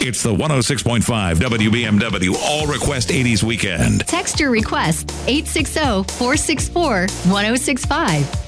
It's the 106.5 WBMW All Request 80s Weekend. Text your request 860-464-1065.